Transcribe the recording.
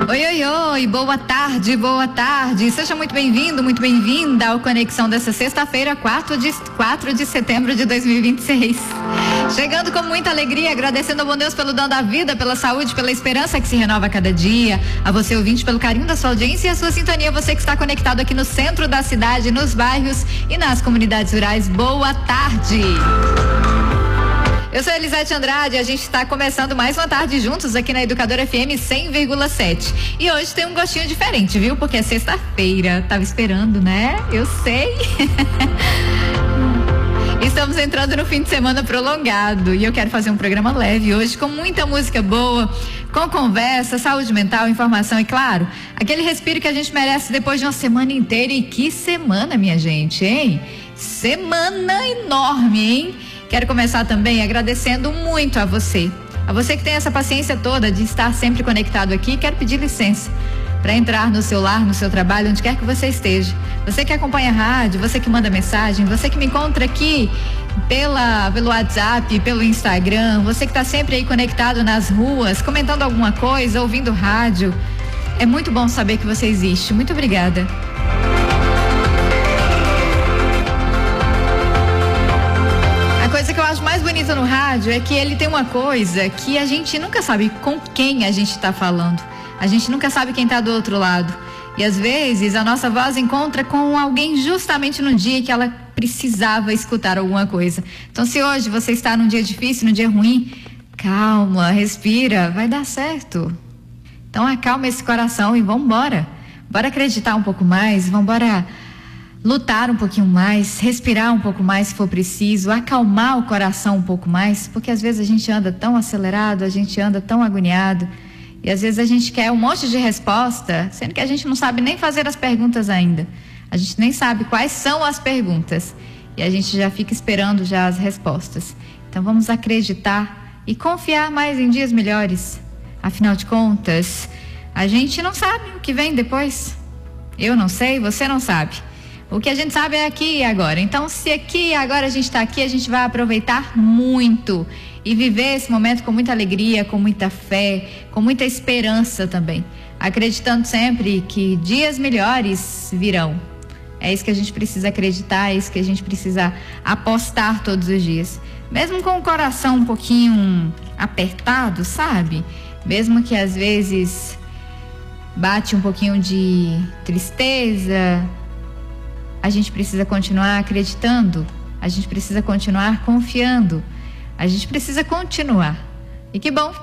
Oi, oi, oi, boa tarde, boa tarde. Seja muito bem-vindo, muito bem-vinda ao Conexão dessa sexta-feira, 4 de setembro de 2026. Chegando com muita alegria, agradecendo ao bom Deus pelo dom da vida, pela saúde, pela esperança que se renova a cada dia. A você, ouvinte, pelo carinho da sua audiência e a sua sintonia. Você que está conectado aqui no centro da cidade, nos bairros e nas comunidades rurais. Boa tarde. Eu sou Elisete Andrade e a gente está começando mais uma tarde juntos aqui na Educadora FM 100,7. E hoje tem um gostinho diferente, viu? Porque é sexta-feira. Tava esperando, né? Eu sei. Estamos entrando no fim de semana prolongado e eu quero fazer um programa leve hoje com muita música boa, com conversa, saúde mental, informação e, claro, aquele respiro que a gente merece depois de uma semana inteira. E que semana, minha gente, hein? Semana enorme, hein? Quero começar também agradecendo muito a você que tem essa paciência toda de estar sempre conectado aqui. Quero pedir licença para entrar no seu lar, no seu trabalho, onde quer que você esteja. Você que acompanha a rádio, você que manda mensagem, você que me encontra aqui pelo WhatsApp, pelo Instagram, você que está sempre aí conectado nas ruas, comentando alguma coisa, ouvindo rádio. É muito bom saber que você existe. Muito obrigada. Coisa que eu acho mais bonita no rádio é que ele tem uma coisa que a gente nunca sabe com quem a gente está falando. A gente nunca sabe quem está do outro lado. E às vezes a nossa voz encontra com alguém justamente no dia que ela precisava escutar alguma coisa. Então, se hoje você está num dia difícil, num dia ruim, calma, respira, vai dar certo. Então acalma esse coração e vambora. Bora acreditar um pouco mais, vambora lutar um pouquinho mais, respirar um pouco mais se for preciso, acalmar o coração um pouco mais, porque às vezes a gente anda tão acelerado, a gente anda tão agoniado, e às vezes a gente quer um monte de resposta, sendo que a gente não sabe nem fazer as perguntas ainda. A gente nem sabe quais são as perguntas, e a gente já fica esperando já as respostas. Então vamos acreditar e confiar mais em dias melhores. Afinal de contas, a gente não sabe o que vem depois. Eu não sei, você não sabe. O que a gente sabe é aqui e agora. Então, se aqui e agora a gente está aqui, a gente vai aproveitar muito e viver esse momento com muita alegria, com muita fé, com muita esperança também, acreditando sempre que dias melhores virão. É isso que a gente precisa acreditar, é isso que a gente precisa apostar todos os dias. Mesmo com o coração um pouquinho apertado, sabe? Mesmo que às vezes bate um pouquinho de tristeza, a gente precisa continuar acreditando, a gente precisa continuar confiando, a gente precisa continuar. E que bom